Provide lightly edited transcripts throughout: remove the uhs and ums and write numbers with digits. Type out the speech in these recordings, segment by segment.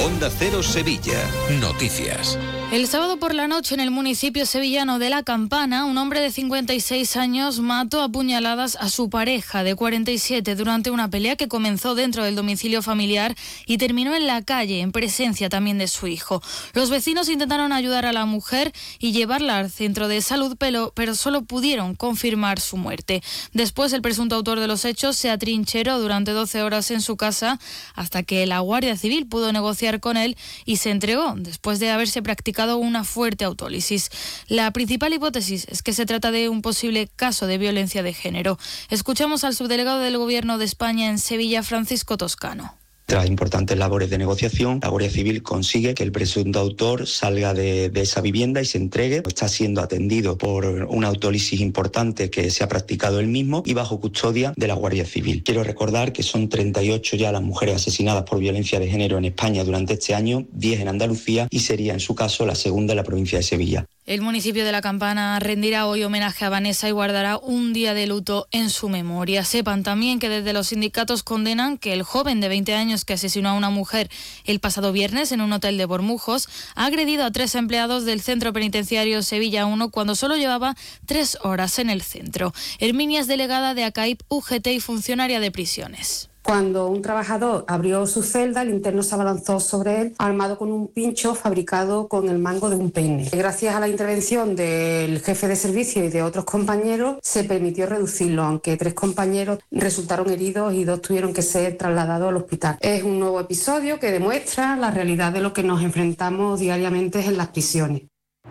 Onda Cero Sevilla. Noticias. El sábado por la noche en el municipio sevillano de La Campana, un hombre de 56 años mató a puñaladas a su pareja de 47 durante una pelea que comenzó dentro del domicilio familiar y terminó en la calle, en presencia también de su hijo. Los vecinos intentaron ayudar a la mujer y llevarla al centro de salud, pero solo pudieron confirmar su muerte. Después, el presunto autor de los hechos se atrincheró durante 12 horas en su casa hasta que la Guardia Civil pudo negociar con él y se entregó después de haberse practicado una fuerte autólisis. La principal hipótesis es que se trata de un posible caso de violencia de género. Escuchamos al subdelegado del Gobierno de España en Sevilla, Francisco Toscano. Tras importantes labores de negociación, la Guardia Civil consigue que el presunto autor salga de esa vivienda y se entregue. Está siendo atendido por una autólisis importante que se ha practicado él mismo y bajo custodia de la Guardia Civil. Quiero recordar que son 38 ya las mujeres asesinadas por violencia de género en España durante este año, 10 en Andalucía y sería en su caso la segunda en la provincia de Sevilla. El municipio de La Campana rendirá hoy homenaje a Vanessa y guardará un día de luto en su memoria. Sepan también que desde los sindicatos condenan que el joven de 20 años que asesinó a una mujer el pasado viernes en un hotel de Bormujos ha agredido a 3 empleados del centro penitenciario Sevilla 1 cuando solo llevaba 3 horas en el centro. Herminia es delegada de ACAIP, UGT y funcionaria de prisiones. Cuando un trabajador abrió su celda, el interno se abalanzó sobre él, armado con un pincho fabricado con el mango de un peine. Gracias a la intervención del jefe de servicio y de otros compañeros, se permitió reducirlo, aunque 3 compañeros resultaron heridos y 2 tuvieron que ser trasladados al hospital. Es un nuevo episodio que demuestra la realidad de lo que nos enfrentamos diariamente en las prisiones.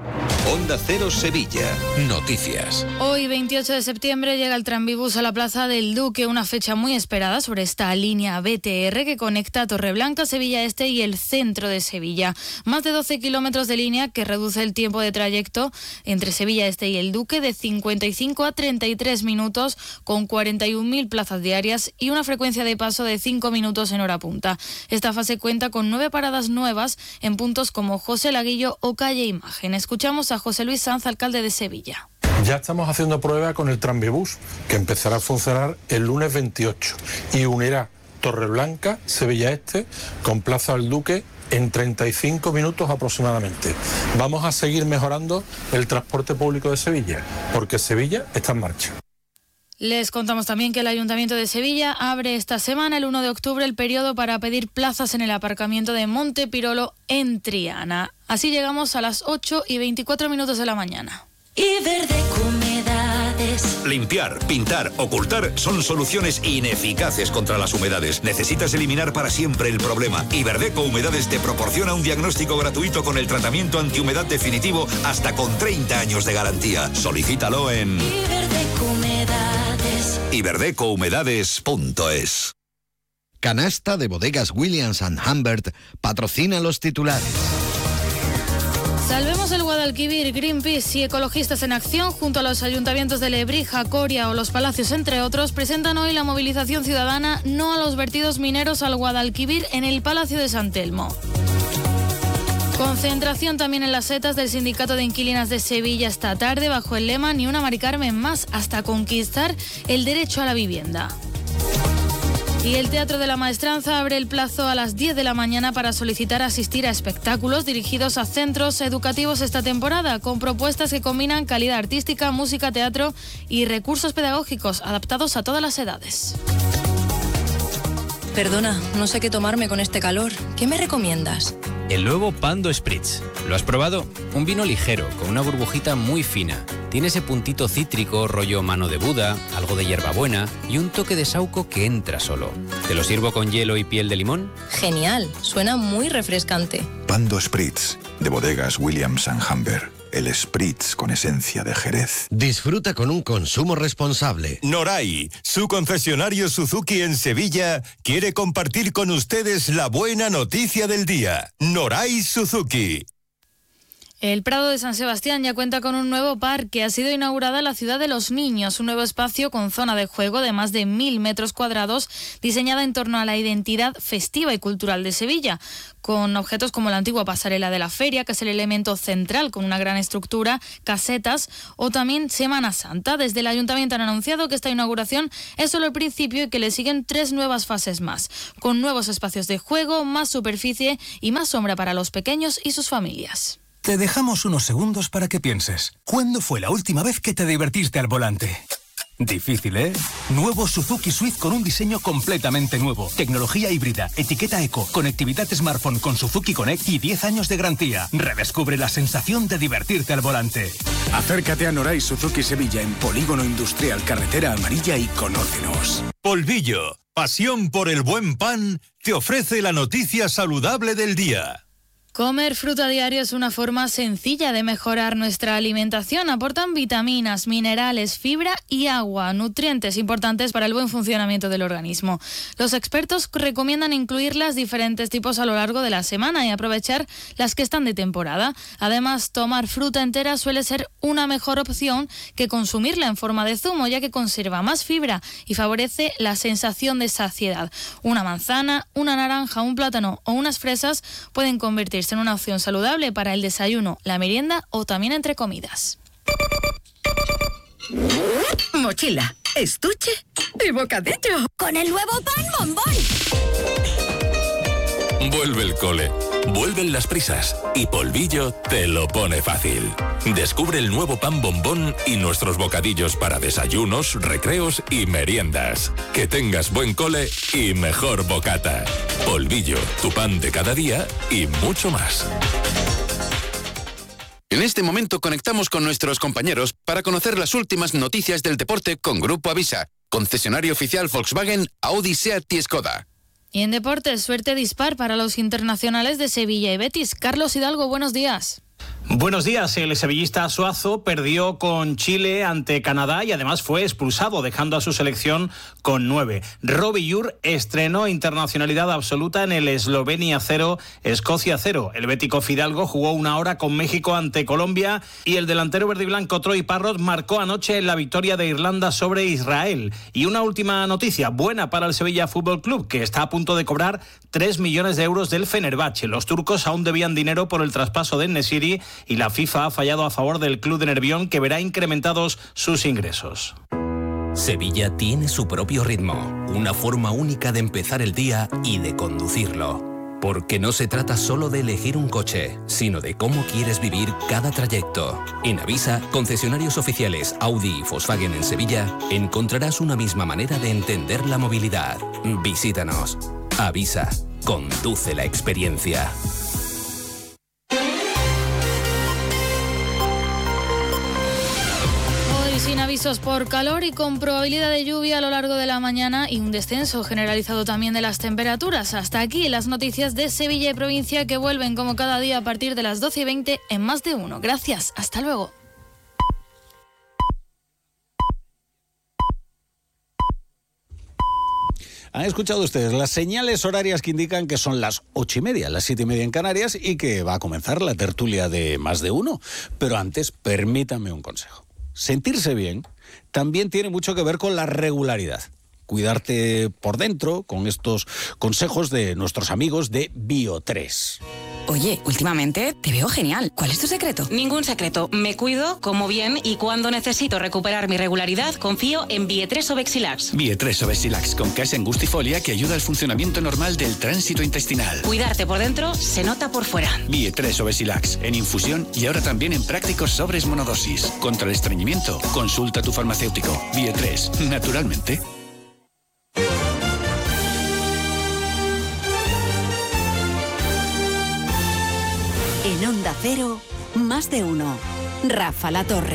Onda Cero Sevilla. Noticias. Hoy, 28 de septiembre, llega el tranvibús a la Plaza del Duque, una fecha muy esperada sobre esta línea BTR que conecta Torreblanca, Sevilla Este y el centro de Sevilla. Más de 12 kilómetros de línea que reduce el tiempo de trayecto entre Sevilla Este y el Duque de 55 a 33 minutos, con 41.000 plazas diarias y una frecuencia de paso de 5 minutos en hora punta. Esta fase cuenta con 9 paradas nuevas en puntos como José Laguillo o Calle Imagen. Escuchamos a José Luis Sanz, alcalde de Sevilla. Ya estamos haciendo prueba con el tranvibús, que empezará a funcionar el lunes 28 y unirá Torreblanca, Sevilla Este, con Plaza del Duque en 35 minutos aproximadamente. Vamos a seguir mejorando el transporte público de Sevilla, porque Sevilla está en marcha. Les contamos también que el Ayuntamiento de Sevilla abre esta semana, el 1 de octubre, el periodo para pedir plazas en el aparcamiento de Monte Pirolo en Triana. Así llegamos a las 8:24 de la mañana. Iberdeco Humedades. Limpiar, pintar, ocultar son soluciones ineficaces contra las humedades. Necesitas eliminar para siempre el problema. Iberdeco Humedades te proporciona un diagnóstico gratuito con el tratamiento antihumedad definitivo hasta con 30 años de garantía. Solicítalo en Iberdeco Humedades. iberdecouhumedades.es. Canasta de Bodegas Williams & Humbert patrocina los titulares. Salvemos el Guadalquivir. Greenpeace y Ecologistas en Acción, junto a los ayuntamientos de Lebrija, Coria o Los Palacios, entre otros, presentan hoy la movilización ciudadana No a los vertidos mineros al Guadalquivir en el Palacio de San Telmo. Concentración también en las setas del Sindicato de Inquilinas de Sevilla esta tarde, bajo el lema Ni una Mari Carmen más, hasta conquistar el derecho a la vivienda. Y el Teatro de la Maestranza abre el plazo a las 10 de la mañana para solicitar asistir a espectáculos dirigidos a centros educativos esta temporada, con propuestas que combinan calidad artística, música, teatro y recursos pedagógicos adaptados a todas las edades. Perdona, no sé qué tomarme con este calor. ¿Qué me recomiendas? El nuevo Pando Spritz. ¿Lo has probado? Un vino ligero, con una burbujita muy fina. Tiene ese puntito cítrico, rollo mano de Buda, algo de hierbabuena y un toque de saúco que entra solo. ¿Te lo sirvo con hielo y piel de limón? Genial, suena muy refrescante. Pando Spritz, de Bodegas Williams & Humbert. El Spritz con esencia de Jerez. Disfruta con un consumo responsable. Noray, su concesionario Suzuki en Sevilla, quiere compartir con ustedes la buena noticia del día. Noray Suzuki. El Prado de San Sebastián ya cuenta con un nuevo parque. Ha sido inaugurada la Ciudad de los Niños, un nuevo espacio con zona de juego de más de 1.000 metros cuadrados, diseñada en torno a la identidad festiva y cultural de Sevilla, con objetos como la antigua pasarela de la feria, que es el elemento central con una gran estructura, casetas o también Semana Santa. Desde el Ayuntamiento han anunciado que esta inauguración es solo el principio y que le siguen 3 nuevas fases más, con nuevos espacios de juego, más superficie y más sombra para los pequeños y sus familias. Te dejamos unos segundos para que pienses. ¿Cuándo fue la última vez que te divertiste al volante? Difícil, ¿eh? Nuevo Suzuki Swift con un diseño completamente nuevo. Tecnología híbrida, etiqueta eco, conectividad smartphone con Suzuki Connect y 10 años de garantía. Redescubre la sensación de divertirte al volante. Acércate a Noray Suzuki Sevilla en Polígono Industrial Carretera Amarilla y conócenos. Polvillo, pasión por el buen pan, te ofrece la noticia saludable del día. Comer fruta diario es una forma sencilla de mejorar nuestra alimentación. Aportan vitaminas, minerales, fibra y agua, nutrientes importantes para el buen funcionamiento del organismo. Los expertos recomiendan incluirlas diferentes tipos a lo largo de la semana y aprovechar las que están de temporada. Además, tomar fruta entera suele ser una mejor opción que consumirla en forma de zumo, ya que conserva más fibra y favorece la sensación de saciedad. Una manzana, una naranja, un plátano o unas fresas pueden convertirse en una opción saludable para el desayuno, la merienda o también entre comidas. Mochila, estuche y bocadillo. Con el nuevo pan bombón. Vuelve el cole, vuelven las prisas y Polvillo te lo pone fácil. Descubre el nuevo pan bombón y nuestros bocadillos para desayunos, recreos y meriendas. Que tengas buen cole y mejor bocata. Polvillo, tu pan de cada día y mucho más. En este momento conectamos con nuestros compañeros para conocer las últimas noticias del deporte con Grupo Avisa, concesionario oficial Volkswagen, Audi, Seat y Skoda. Y en deportes, suerte dispar para los internacionales de Sevilla y Betis. Carlos Hidalgo, buenos días. Buenos días. El sevillista Suazo perdió con Chile ante Canadá y además fue expulsado, dejando a su selección con 9. Robbie Ure estrenó internacionalidad absoluta en el Eslovenia 0, Escocia 0. El bético Fidalgo jugó 1 hora con México ante Colombia y el delantero verde y blanco Troy Parrott marcó anoche la victoria de Irlanda sobre Israel. Y una última noticia buena para el Sevilla Fútbol Club, que está a punto de cobrar 3 millones de euros del Fenerbahce. Los turcos aún debían dinero por el traspaso de En-Nesyri y la FIFA ha fallado a favor del club de Nervión, que verá incrementados sus ingresos. Sevilla tiene su propio ritmo, una forma única de empezar el día y de conducirlo. Porque no se trata solo de elegir un coche, sino de cómo quieres vivir cada trayecto. En Avisa, concesionarios oficiales Audi y Volkswagen en Sevilla, encontrarás una misma manera de entender la movilidad. Visítanos. Avisa, conduce la experiencia. Sin avisos por calor y con probabilidad de lluvia a lo largo de la mañana y un descenso generalizado también de las temperaturas. Hasta aquí las noticias de Sevilla y provincia, que vuelven como cada día a partir de las 12:20 en Más de Uno. Gracias, hasta luego. Han escuchado ustedes las señales horarias que indican que son las 8:30, las 7:30 en Canarias, y que va a comenzar la tertulia de Más de Uno. Pero antes, permítanme un consejo. Sentirse bien también tiene mucho que ver con la regularidad. Cuidarte por dentro con estos consejos de nuestros amigos de Bio3. Oye, últimamente te veo genial. ¿Cuál es tu secreto? Ningún secreto. Me cuido, como bien y cuando necesito recuperar mi regularidad, confío en Bio3 Obexilax. Bio3 Obexilax con Casa Angustifolia, que ayuda al funcionamiento normal del tránsito intestinal. Cuidarte por dentro se nota por fuera. Bio3 Obexilax en infusión y ahora también en prácticos sobres monodosis. Contra el estreñimiento, consulta a tu farmacéutico. Bio3, naturalmente. En Onda Cero, Más de Uno. Rafa La Torre.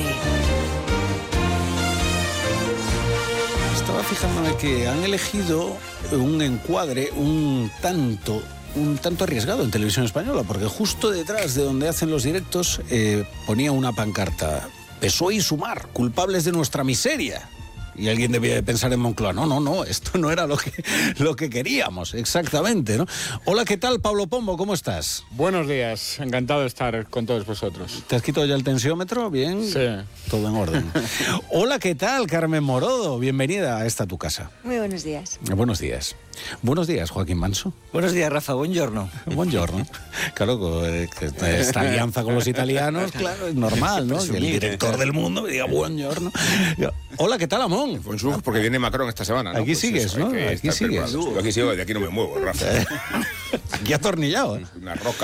Estaba fijándome que han elegido un encuadre un tanto arriesgado en Televisión Española, porque justo detrás de donde hacen los directos ponía una pancarta: PSOE y Sumar, culpables de nuestra miseria. Y alguien debía de pensar en Moncloa, no, esto no era lo que queríamos, exactamente, ¿no? Hola, ¿qué tal, Pablo Pombo? ¿Cómo estás? Buenos días, encantado de estar con todos vosotros. ¿Te has quitado ya el tensiómetro? ¿Bien? Sí. Todo en orden. Hola, ¿qué tal, Carmen Morodo? Bienvenida a esta tu casa. Muy buenos días. Buenos días. Buenos días, Joaquín Manso. Buenos días, Rafa. Buongiorno. Buongiorno. Claro, esta alianza con los italianos, claro, es normal, ¿no? Que el director del mundo me diga buongiorno. Hola, ¿qué tal, Amón? Bonjour, porque viene Macron esta semana, ¿no? Aquí pues sigues, ¿no? Aquí sigues. Yo aquí sigo, de aquí no me muevo, Rafa. Aquí atornillado. Una roca.